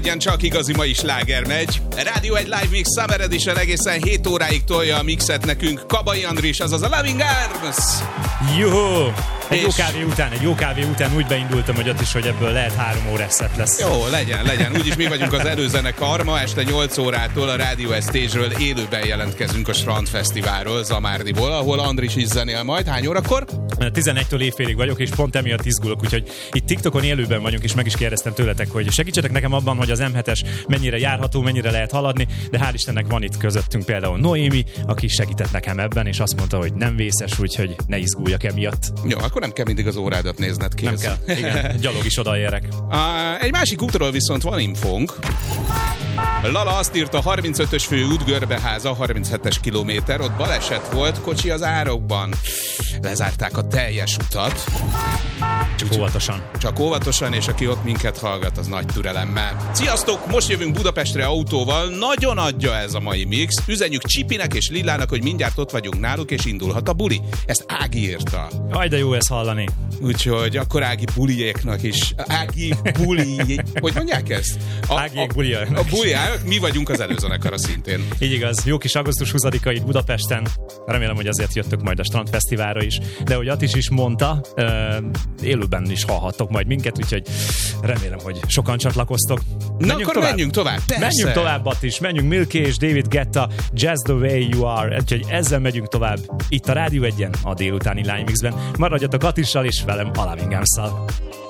Igen, csak igazi mai sláger megy. Rádió egy Live Mix Summer Edition egészen 7 óráig tolja a mixet nekünk Kabai Andris, azaz a Loving Arms. Jó! Egy jó kávé után úgy beindultam, hogy ott is, hogy ebből lehet 3 órás szett lesz. Jó, legyen. Úgyis mi vagyunk az előzenekar. Ma este 8 órától a Radio Stage-ről élőben jelentkezünk a Strandfesztiválról, Zamárdiból, ahol Andris is zenél majd. Hány órakor? 11-től éjfélig vagyok, és pont emiatt izgulok, úgyhogy itt TikTokon élőben vagyunk, és meg is kérdeztem tőletek, hogy segítsetek nekem abban, hogy az M7-es mennyire járható, mennyire lehet haladni, de hál' Istennek van itt közöttünk például Noémi, aki segített nekem ebben, és azt mondta, hogy nem vészes, úgyhogy ne izguljak emiatt. Jó, akkor nem kell mindig az órádat nézned ki. Nem kell, igen, gyalog is odaérek. Egy másik útról viszont van infónk. Lala azt írta, 35-ös fő út Görbeháza, 37-es kilométer, ott baleset volt, kocsi az árokban. Lezárták a teljes utat. Csak óvatosan, és aki ott minket hallgat, az nagy türelemmel. Sziasztok, most jövünk Budapestre autóval, nagyon adja ez a mai mix. Üzenjük Csipinek és Lillának, hogy mindjárt ott vagyunk náluk, és indulhat a buli. Ezt Ági írta. Aj, de jó ezt hallani. Úgyhogy akkor Ági buliéknak is. Ági buli... Hogy mondják ezt? Ágiék buliáknak. A buliák, mi vagyunk az előzenekara szintén. Így igaz, jó kis augusztus 20-a itt Budapesten. Remélem, hogy azért jöttök majd a Strandfesztiválra is. De hogy Attis is mondta, élőben is hallhattok majd minket, úgyhogy remélem, hogy sokan csatlakoztok. Na akkor menjünk tovább. Persze. Menjünk tovább, Attis. Menjünk Milky és David Guetta, Just the Way You Are. Úgyhogy ezzel megyünk tovább. Itt a Rádió 1-en, a délutáni Live Mixben. Maradjatok Attissal és velem a Loving Arms-szal.